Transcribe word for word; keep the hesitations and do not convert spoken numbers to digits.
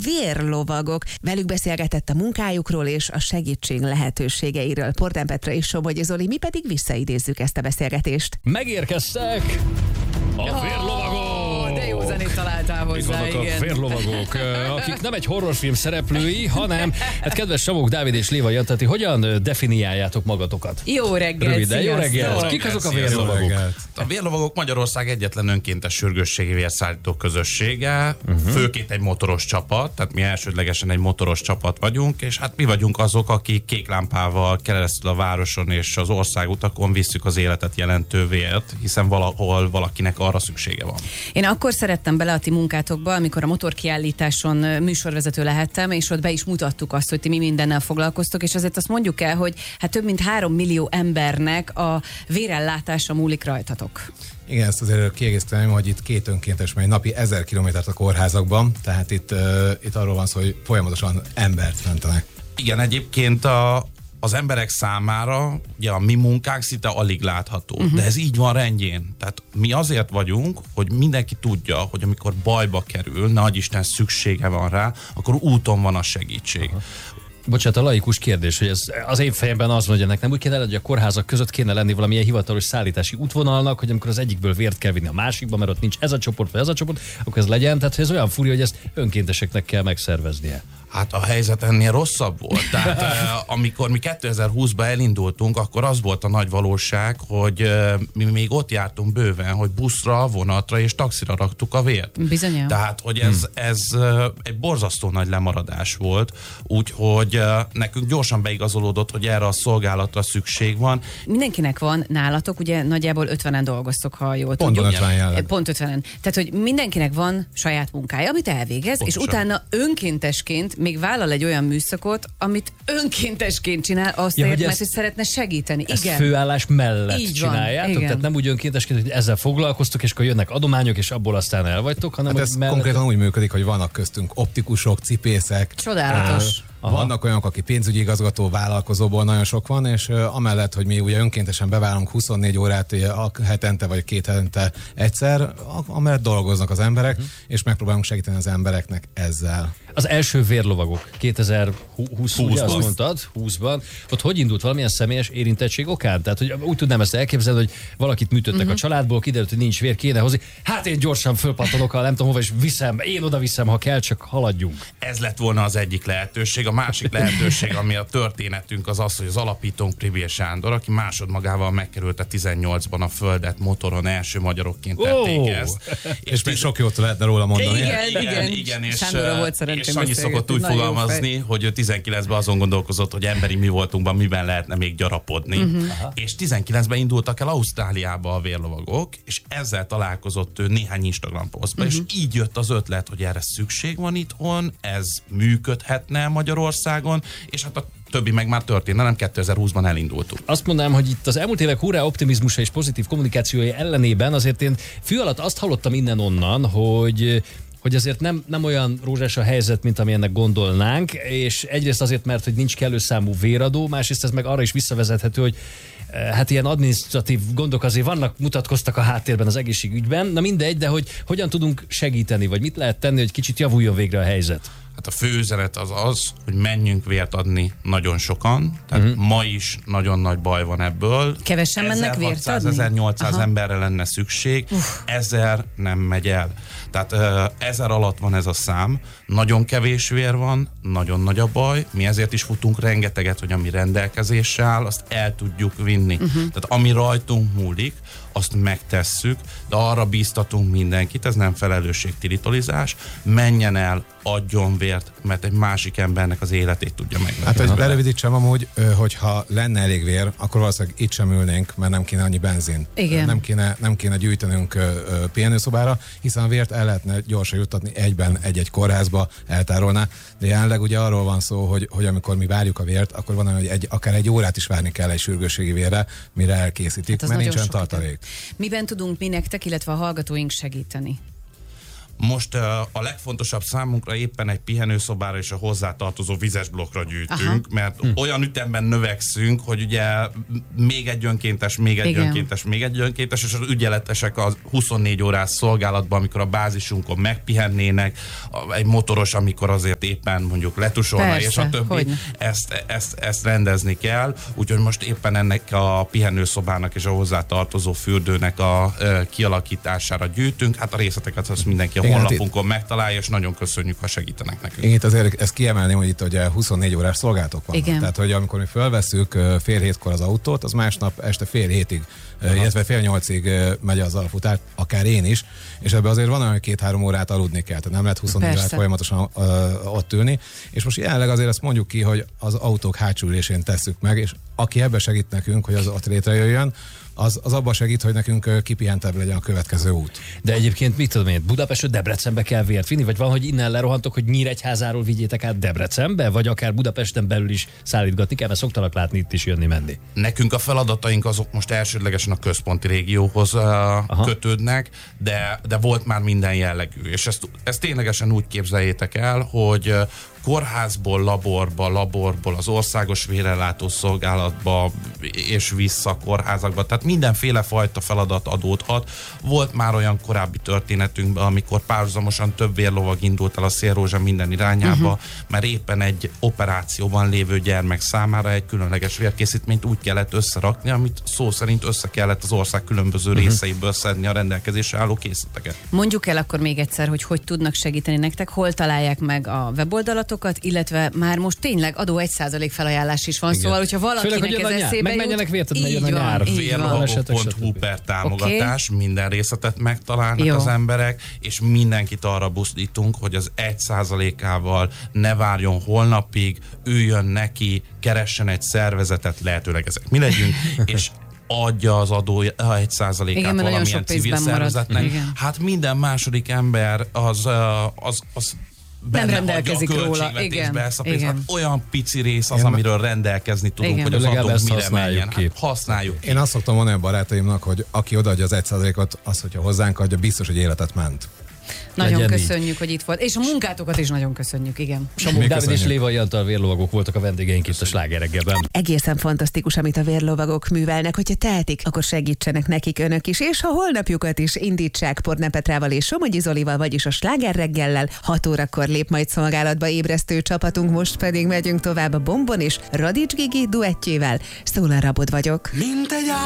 vérlovagok. Velük beszélgetett a munkájukról és a segítség lehetőségeiről. Portán Petra és Somogyi Zoli, mi pedig visszaidézzük ezt a beszélgetést. Megérkeztek a vérlovagok! De jó zenét találtál hozzá, Itt vannak igen. a vérlovagok, akik nem egy horrorfilm szereplői, hanem, hát kedves Savók, Dávid és Léva Jantati, hogyan definiáljátok magatokat? Jó reggelt, Röviden, jó sziasztok. reggelt! Kik azok a vérlovagok? A vérlovagok Magyarország egyetlen önkéntes sürgősségi vérszállító közössége, uh-huh. főként egy motoros csapat, tehát mi elsődlegesen egy motoros csapat vagyunk, és hát mi vagyunk azok, akik kék lámpával keresztül a városon és az országutakon visszük az életet jelentő vért, hiszen valahol valakinek arra szüksége van. Én akkor szerettem bele a ti munkátokba, amikor a motorkiállításon műsorvezető lehettem, és ott be is mutattuk azt, hogy ti mi mindennel foglalkoztok, és azért azt mondjuk el, hogy hát több mint három millió embernek a vérellátása múlik rajtatok. Igen, ezt azért kiegészíteném, hogy itt két önkéntes megy napi ezer kilométert a kórházakban, tehát itt, uh, itt arról van szó, hogy folyamatosan embert mentenek. Igen, egyébként a az emberek számára ugye a mi munkánk szinte alig látható, uh-huh. de ez így van rendjén. Tehát mi azért vagyunk, hogy mindenki tudja, hogy amikor bajba kerül, nagy Isten szüksége van rá, akkor úton van a segítség. Aha. Bocsánat, a laikus kérdés, hogy ez az én fejemben az mondja, ennek nem úgy kéne, hogy a kórházak között kéne lenni valamilyen hivatalos szállítási útvonalnak, hogy amikor az egyikből vért kell vinni a másikba, mert ott nincs ez a csoport vagy ez a csoport, akkor ez legyen. Tehát hogy ez olyan furja, hogy ezt önkénteseknek kell megszerveznie. Hát a helyzet ennél rosszabb volt. Tehát eh, amikor mi kétezer-húszban elindultunk, akkor az volt a nagy valóság, hogy eh, mi még ott jártunk bőven, hogy buszra, vonatra és taxira raktuk a vért. Bizony. Tehát, hogy ez, hmm. ez eh, egy borzasztó nagy lemaradás volt, úgyhogy eh, nekünk gyorsan beigazolódott, hogy erre a szolgálatra szükség van. Mindenkinek van nálatok, ugye nagyjából ötvenen dolgoztok, ha jól Pont tudjuk. ötven jelenleg. Pont ötvenen. Tehát, hogy mindenkinek van saját munkája, amit elvégez, Pontosan. és utána önkéntesként még vállal egy olyan műszakot, amit önkéntesként csinál, azt Ja, ja, hogy mert ezt- hogy szeretne segíteni. Ezt Igen. főállás mellett Így van, csináljátok? igen. Tehát nem úgy önkéntesként, hogy ezzel foglalkoztok, és akkor jönnek adományok, és abból aztán elvagytok, hanem Hát hogy ez mellett... konkrétan úgy működik, hogy vannak köztünk optikusok, cipészek. Csodálatos. Ö, Vannak olyanok, aki pénzügyi igazgató, vállalkozóból nagyon sok van, és ö, amellett, hogy mi ugye önkéntesen bevállalunk huszonnégy órát ö, a hetente vagy két hetente egyszer, a- amellett dolgoznak az emberek, uh-huh. és megpróbálunk segíteni az embereknek ezzel. Az első vérlovagok kétezer-húsz, ugye azt mondtad, húszban, ott hogy indult, valamilyen személyes érintettség okán? Tehát, hogy úgy tudnám ezt elképzelni, hogy valakit műtöttek uh-huh. a családból, kiderült, hogy nincs vér, kéne hozni. Hát én gyorsan fölpattanok, ha nem tudom hova, és viszem, én oda viszem, ha kell, csak haladjunk. Ez lett volna az egyik lehetőség. A másik lehetőség, ami a történetünk, az az, hogy az alapítónk Privér Sándor, aki másodmagával megkerülte tizennyolcban a földet motoron, első magyarokként tették Ó! ezt. És még sok jót lehetne róla mondani. Igen, igen, igen. igen, és, Sándorral volt szerencsém és annyi beszélgetni. szokott úgy Nagyon jó fogalmazni, fej. hogy ő tizenkilencben azon gondolkozott, hogy emberi mi voltunkban miben lehetne még gyarapodni. Uh-huh. És tizenkilencben indultak el Ausztráliába a vérlovagok, és ezzel találkozott ő néhány Instagram posztban, uh-huh. és így jött az ötlet, hogy erre szükség van itthon, ez működhetne Magyarországon, és hát a többi meg már történelem, kétezer-húszban elindultunk. Azt mondanám, hogy itt az elmúlt évek hurrá optimizmusa és pozitív kommunikációja ellenében azért én fű alatt azt hallottam innen-onnan, hogy hogy azért nem, nem olyan rózsás a helyzet, mint amilyennek gondolnánk, és egyrészt azért, mert hogy nincs kellő számú véradó, másrészt ez meg arra is visszavezethető, hogy hát ilyen adminisztratív gondok azért vannak, mutatkoztak a háttérben az egészségügyben. Na mindegy, de hogy hogyan tudunk segíteni, vagy mit lehet tenni, hogy kicsit javuljon végre a helyzet? Hát a fő üzenet az az, hogy menjünk vért adni nagyon sokan. Tehát uh-huh. ma is nagyon nagy baj van ebből. Kevesen mennek vért adni? ezerhatszáz-ezernyolcszáz Aha. emberre lenne szükség. Uf. Ezer nem megy el. Tehát uh, ezer alatt van ez a szám. Nagyon kevés vér van, nagyon nagy a baj. Mi ezért is futunk rengeteget, hogy ami rendelkezésre áll, azt el tudjuk vinni. Uh-huh. Tehát ami rajtunk múlik, azt megtesszük, de arra bíztatunk mindenkit, ez nem felelősségtilitolizás, menjen el, adjon vért, mert egy másik embernek az életét tudja megvenni. Hát, hogy lerövidítsem amúgy, ö, hogyha lenne elég vér, akkor valószínűleg itt sem ülnénk, mert nem kéne annyi benzin. Igen. Nem kéne, nem kéne gyűjtenünk ö, ö, pihenőszobára, hiszen a vért el lehetne gyorsan juttatni egyben egy-egy kórházba, eltárolná. De jelenleg ugye arról van szó, hogy, hogy amikor mi várjuk a vért, akkor van olyan, hogy egy, akár egy órát is várni kell egy sürgősségi vérre, mire elkészítik, Hát az mert nagyon nincsen sok idő. tartalék. Miben tudunk mi nektek, illetve a hallgatóink segíteni? Most uh, a legfontosabb számunkra éppen egy pihenőszobára és a hozzátartozó vizes blokkra gyűjtünk, aha, mert hm. olyan ütemben növekszünk, hogy ugye még egy önkéntes, még egy igen. önkéntes, még egy önkéntes, és az ügyeletesek a huszonnégy órás szolgálatban, amikor a bázisunkon megpihennének, egy motoros, amikor azért éppen mondjuk letusolna, persze, és a többi, ezt, ezt, ezt rendezni kell, úgyhogy most éppen ennek a pihenőszobának és a hozzátartozó fürdőnek a uh, kialakítására gyűjtünk. Hát a részleteket azt mindenki a igen, honlapunkon itt megtalálja, és nagyon köszönjük, ha segítenek nekünk. Én itt azért ezt kiemelném, hogy itt ugye huszonnégy órás szolgálatok vannak. Igen. Tehát, hogy amikor mi fölvesszük fél hétkor az autót, az másnap este fél hétig, aha, illetve fél nyolcig megy az alfutár, akár én is, és ebbe azért van olyan, hogy két-három órát aludni kell, tehát nem lehet huszonnégy órát folyamatosan uh, ott ülni, és most jelenleg azért azt mondjuk ki, hogy az autók hátsó ülésén tesszük meg, és aki ebbe segít nekünk, hogy az ott létrejöjjön, az, az abban segít, hogy nekünk kipihentebb legyen a következő út. De egyébként mit tudom én, Budapestről Debrecenbe kell vért vinni, vagy van, hogy innen lerohantok, hogy Nyíregyházáról vigyétek át Debrecenbe, vagy akár Budapesten belül is szállítgatni kell, mert szoktanak látni itt is jönni-menni. Nekünk a feladataink azok most elsődlegesen a központi régióhoz uh, kötődnek, de, de volt már minden jellegű. És ezt, ezt ténylegesen úgy képzeljétek el, hogy uh, kórházból, laborba, laborból az országos vérellátó szolgálatba és vissza kórházakba, tehát mindenféle fajta feladat adódhat. Volt már olyan korábbi történetünkben, amikor párhuzamosan több vérlovag indult el a Szélrózsa minden irányába, uh-huh. mert éppen egy operációban lévő gyermek számára egy különleges vérkészítményt úgy kellett összerakni, amit szó szerint össze kellett az ország különböző uh-huh. részeiből szedni a rendelkezésre álló készleteket. Mondjuk el akkor még egyszer, hogy hogy tudnak segíteni nektek, hol találják meg a weboldalatot, illetve már most tényleg adó egy százalék felajánlás is van, igen. Szóval, hogyha valakinek főleg, ez eszébe jut... Megmenjenek vért, hogy megjön a nyár. vérlovagok pont hu per támogatás, okay. minden részletet megtalálnak jó. az emberek, és mindenkit arra buzdítunk, hogy az egy százalékával ne várjon holnapig, üljön neki, keressen egy szervezetet, lehetőleg ezek mi legyünk, és adja az adó egy százalékát valamilyen civil szervezetnek. Hát minden második ember az, az, az nem rendelkezik róla. Igen, ezt a pénzt. Hát olyan pici rész az, amiről rendelkezni tudunk, igen. hogy az adók mire menjen. Hát használjuk ki. Én azt szoktam mondani a barátaimnak, hogy aki odaadja az egy százalékot, az, hogyha hozzánk adja, biztos, hogy életet ment. Nagyon legyen köszönjük, így. hogy itt volt. És a munkátokat is nagyon köszönjük, igen. Somogh Dávid és Lévai Antal vérlovagok voltak a vendégeink itt a Sláger reggelben. Egészen fantasztikus, amit a vérlovagok művelnek, hogyha tehetik, akkor segítsenek nekik önök is, és ha holnapjukat is indítsák Portner Petrával és Somogyi Zolival, vagyis a Sláger reggellel, hat órakor lép majd szolgálatba ébresztő csapatunk, most pedig megyünk tovább a Bombon és Radics Gigi duettjével. Szól a Rabod vagyok. Mint egy